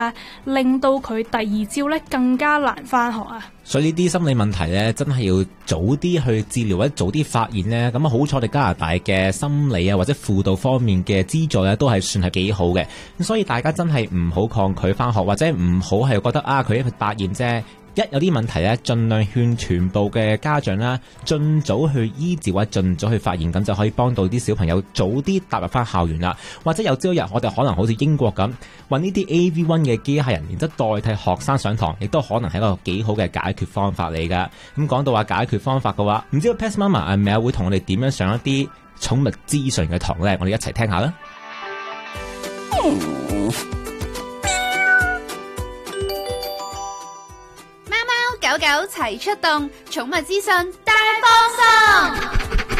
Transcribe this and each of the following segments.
令到佢第二朝咧更加難翻學啊。 所以呢啲心理問題咧，真係要早啲去治療或者早啲發現咧。咁啊，好彩我哋加拿大嘅心理啊或者輔導方面嘅資助咧，都係算係幾好嘅。咁所以大家真係唔好抗拒翻學，或者唔好係覺得佢一個發現啫。一有啲問題咧，盡量勸全部嘅家長啦，盡早去醫治或者盡早去發現，咁就可以幫到啲小朋友早啲踏入翻校園啦。或者有朝一日，我哋可能好似英國咁，搵呢啲 AV1 嘅機械人，然之後代替學生上堂，亦都可能係一個幾好嘅解決方法嚟噶。咁講到話解決方法嘅話，唔知道 Pets Mama 係咪會同我哋點樣上一啲寵物資訊嘅堂呢？我哋一齊聽下啦。 狗狗齊出動，寵物資訊大放送。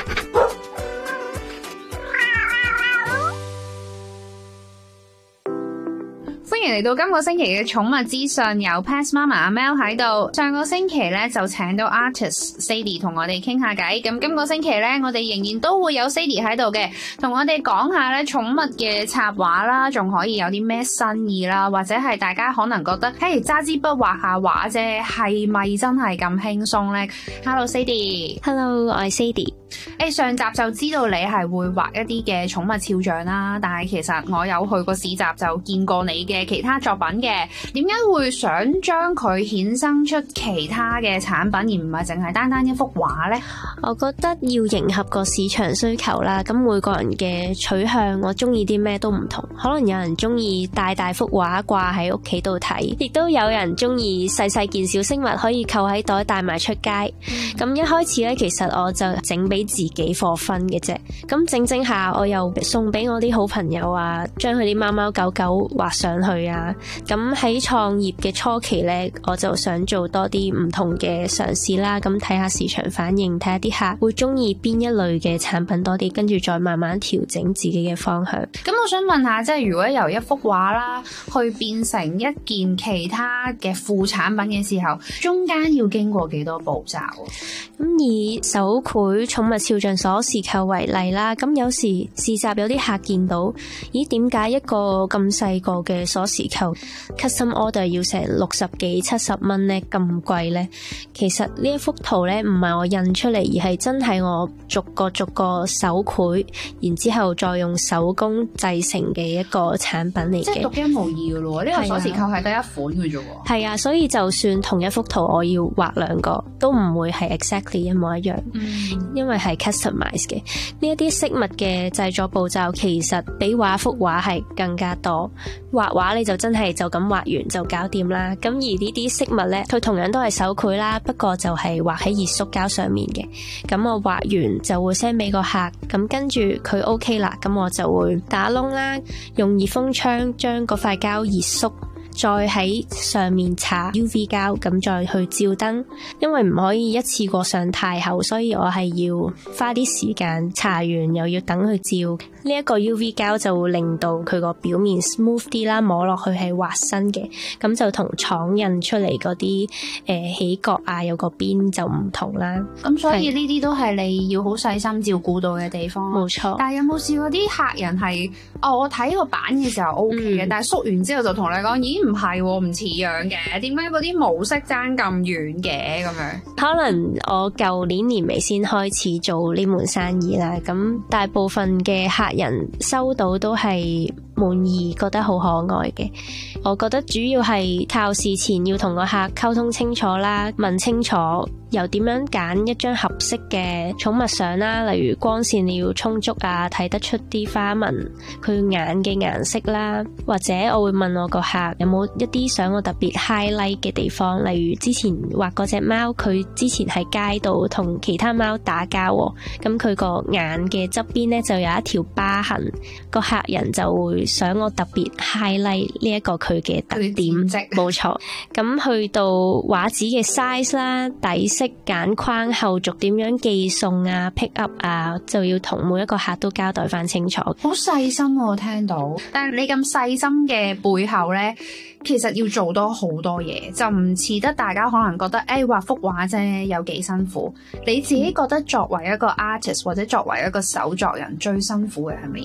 歡迎嚟到今個星期嘅寵物資訊，有 Pets Mama 阿 Mel 喺度。上個星期咧就請到 artist Sadie 同我哋傾下偈，咁今個星期咧我哋仍然都會有 Sadie 喺度嘅，同我哋講下咧寵物嘅插畫啦，仲可以有啲咩新意啦，或者係大家可能覺得，嘿，揸支筆畫下畫啫，係咪真係咁輕鬆咧 ？Hello Sadie，Hello， 我係 Sadie。 上集就知道你係會畫一啲嘅寵物肖像啦，但係其實我有去過市集就見過你嘅其他作品嘅，點解會想將佢衍生出其他嘅產品，而唔係淨係單單一幅畫呢？ 我覺得要迎合個市場需求啦，咁每個人嘅取向，我中意啲咩都唔同，可能有人中意大幅畫掛喺屋企度睇，亦都有人中意細細件小飾物可以扣喺袋帶埋出街。咁一開始咧，其實我就整俾自己for fun嘅啫，咁整下我又送俾我啲好朋友啊，將佢啲貓貓狗狗畫上去啊。咁喺創業嘅初期呢，我就想做多啲唔同嘅嘗試啦，咁睇下市場反應，睇下啲客會中意邊一類嘅產品多啲，跟住再慢慢調整自己嘅方向。 咁我想問下，即係如果由一幅畫啦，去變成一件其他嘅副產品嘅時候，中間要經過幾多步驟？ 咁以手繪寵物肖像鎖匙扣為例啦，咁有時市集有啲客見到，咦，點解一個咁細個嘅鎖匙扣 custom order 要成60幾70蚊呢？咁貴呢？其實呢一幅圖呢，唔係我印出嚟，而係真係我逐個手繪，然之後再用手工製成嘅一個產品嚟嘅。 即係獨一無二噶咯，呢個鎖匙扣係得一款嘅啫。 係啊，所以就算同一幅圖我要畫2個，都唔會係 exactly 一模一樣，因為係 customize 嘅。呢一啲飾物嘅製作步驟其實比畫幅畫係更加多。畫畫你就真係就咁畫完就搞掂啦。咁而呢啲飾物呢，佢同樣都係手繪啦，不過就係畫喺熱縮膠上面嘅。咁我畫完就會 send 俾個客，咁跟住佢 OK 啦，咁我就會打窿啦，用熱風槍將嗰塊膠熱縮，再喺上面搽 UV 膠，咁再去照燈。因為唔可以一次過上太厚，所以我係要花啲時間搽完又要等佢照。呢一個 UV 膠就會令到佢個表面 smooth 啲啦，摸落去係滑身嘅，咁就同廠印出嚟嗰啲起角啊有個邊就唔同啦。 咁所以呢啲都係你要好細心照顧到嘅地方。 冇錯。 但係有冇試過啲客人係我睇個版嘅時候 OK 嘅，但係縮完之後就同你講，咦，唔係喎，唔似樣嘅，點解嗰啲模式爭咁遠嘅咁樣？ 可能我舊年年尾先開始做呢門生意啦，咁大部分嘅客人收到都係滿意，覺得好可愛嘅。我覺得主要係靠事前要同個客溝通清楚啦，問清楚又點樣揀一張合適嘅寵物相啦，例如光線你要充足啊，睇得出啲花紋，佢眼嘅顏色啦，或者我會問我個客有冇一啲想我特別 highlight 嘅地方，例如之前畫嗰隻貓，佢之前喺街度同其他貓打交，咁佢個眼嘅側邊呢就有一條疤痕，個客人就會想我特別 highlight 呢一個佢嘅特點。冇錯。咁去到畫紙嘅 size 啦、底色、揀框、後續點樣寄送啊、pick up 啊，就要同每一個客都交代翻清楚。 好細心我聽到，但係你咁細心嘅背後呢，其實要做多好多嘢，就唔似得大家可能覺得畫幅畫啫有幾辛苦。你自己覺得作為一個 artist 或者作為一個手作人最辛苦嘅係乜嘢？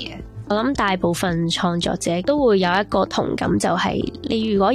我諗大部分創作者都會有一個同感，就係你如果